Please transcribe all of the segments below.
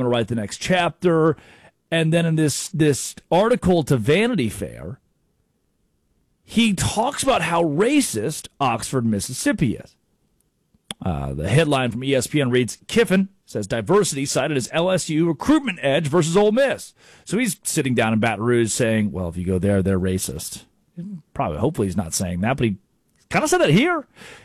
to write the next chapter. And then in this article to Vanity Fair, he talks about how racist Oxford, Mississippi is. The headline from ESPN reads, Kiffin says diversity cited as LSU recruitment edge versus Ole Miss. So he's sitting down in Baton Rouge saying, well, if you go there, they're racist. Hopefully he's not saying that, but he kind of said that here.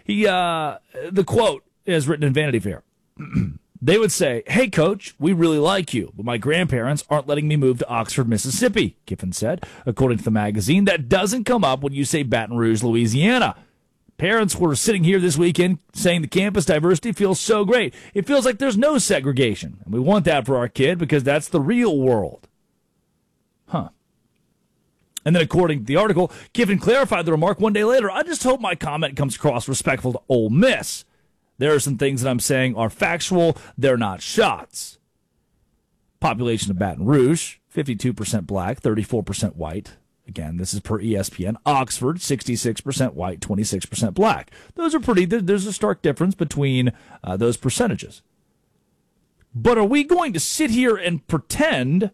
The quote is written in Vanity Fair. They would say, hey, coach, we really like you, but my grandparents aren't letting me move to Oxford, Mississippi, Kiffin said, according to the magazine. That doesn't come up when you say Baton Rouge, Louisiana. Parents were sitting here this weekend saying the campus diversity feels so great. It feels like there's no segregation, and we want that for our kid because that's the real world. Huh. And then according to the article, Kiffin clarified the remark one day later. I just hope my comment comes across respectful to Ole Miss. There are some things that I'm saying are factual. They're not shots. Population of Baton Rouge, 52% black, 34% white. Again, this is per ESPN. Oxford, 66% white, 26% black. Those are there's a stark difference between those percentages. But are we going to sit here and pretend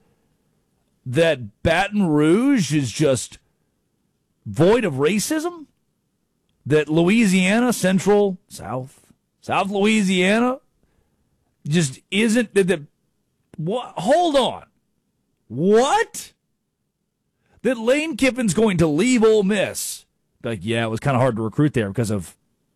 that Baton Rouge is just void of racism? That Louisiana, Central, South Louisiana just isn't what? Hold on. What? That Lane Kiffin's going to leave Ole Miss. Like, yeah, it was kind of hard to recruit there because of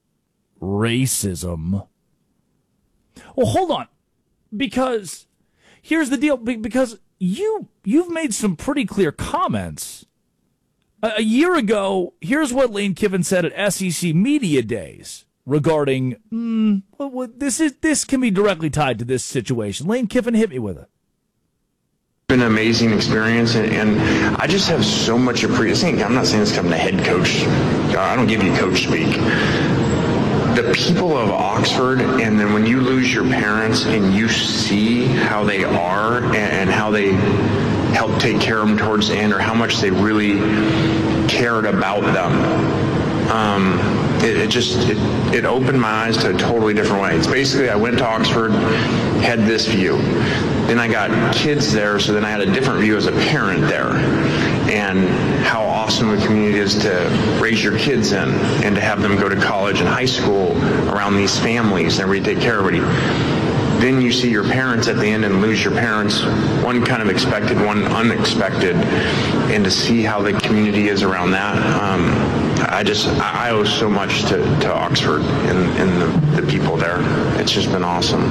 racism. Well, hold on. Because here's the deal. Because you've made some pretty clear comments. A year ago, here's what Lane Kiffin said at SEC Media Days regarding, this can be directly tied to this situation. Lane Kiffin, hit me with it. Been an amazing experience, and I just have so much appreciation. I'm not saying this coming to head coach. I don't give you coach speak. The people of Oxford, and then when you lose your parents and you see how they are and how they help take care of them towards the end, or how much they really cared about them, it opened my eyes to a totally different way. It's basically, I went to Oxford, had this view. Then I got kids there, so then I had a different view as a parent there. And how awesome the community is to raise your kids in and to have them go to college and high school around these families and everybody take care of everybody. Then you see your parents at the end and lose your parents, one kind of expected, one unexpected, and to see how the community is around that, I owe so much to Oxford and the people there. It's just been awesome.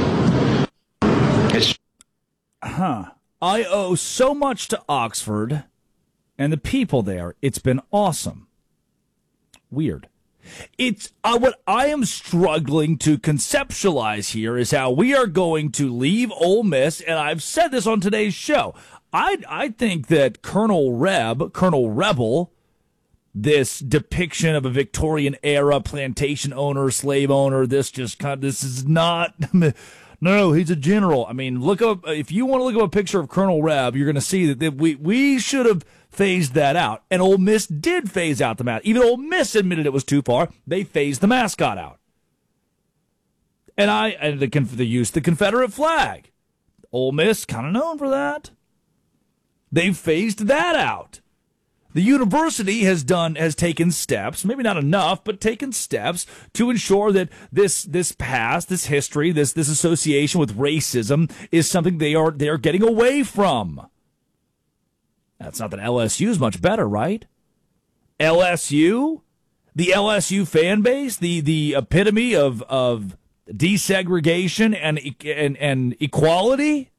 I owe so much to Oxford and the people there. It's been awesome. Weird. It's what I am struggling to conceptualize here is how we are going to leave Ole Miss, and I've said this on today's show. I think that Colonel Rebel, this depiction of a Victorian era plantation owner, slave owner, this is not. No, he's a general. I mean, if you want to look up a picture of Colonel Reb, you're going to see that we should have phased that out. And Ole Miss did phase out the mascot. Even Ole Miss admitted it was too far. They phased the mascot out. And the use of the Confederate flag. Ole Miss, kind of known for that. They phased that out. The university has taken steps, maybe not enough, but taken steps to ensure that this past, this history, this association with racism is something they are getting away from. That's not that LSU is much better, right? LSU, the LSU fan base, the epitome of desegregation and equality.